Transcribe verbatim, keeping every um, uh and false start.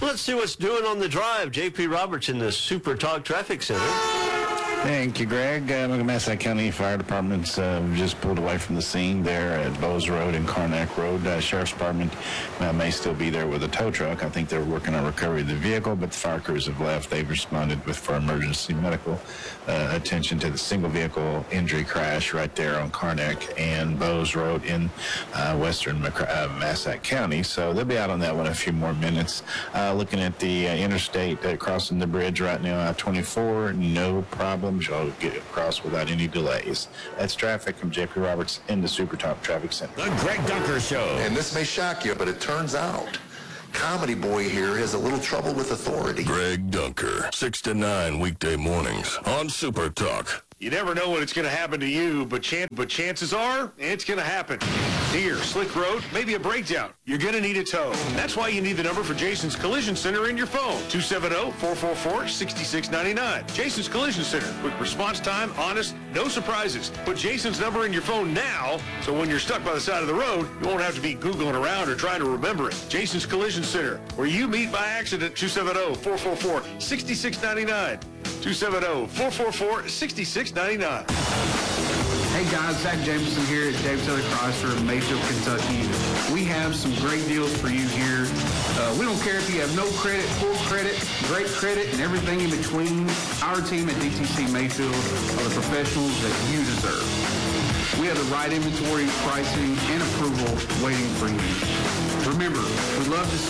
let's see what's doing on the drive. J P Roberts in the Super Talk Traffic Center. Thank you, Greg. Uh, Massac County Fire Department's uh, just pulled away from the scene there at Bowes Road and Karnak Road. Uh, Sheriff's Department uh, may still be there with a tow truck. I think they're working on recovery of the vehicle, but the fire crews have left. They've responded with for emergency medical uh, attention to the single vehicle injury crash right there on Karnak and Bowes Road in uh, western Mac- uh, Massac County. So they'll be out on that one in a few more minutes. Uh, looking at the uh, interstate uh, crossing the bridge right now, I twenty-four, no problem. Y'all get across without any delays. That's traffic from J P Roberts in the Super Talk Traffic Center. The Greg Dunker Show. And this may shock you, but it turns out Comedy Boy here has a little trouble with authority. Greg Dunker, six to nine weekday mornings on Super Talk. You never know when it's going to happen to you, but, chan- but chances are it's going to happen. Deer, slick road, maybe a breakdown. You're going to need a tow. That's why you need the number for Jason's Collision Center in your phone. two seven zero, four four four, six six nine nine. Jason's Collision Center. Quick response time, honest, no surprises. Put Jason's number in your phone now, so when you're stuck by the side of the road, you won't have to be Googling around or trying to remember it. Jason's Collision Center, where you meet by accident. two seven zero, four four four, six six nine nine. two seven zero, four four four, six six nine nine. Hey guys, Zach Jameson here at David Taylor Chrysler in Mayfield, Kentucky. We have some great deals for you here. Uh, we don't care if you have no credit, full credit, great credit, and everything in between. Our team at D T C Mayfield are the professionals that you deserve. We have the right inventory, pricing, and approval waiting for you. Remember, we love to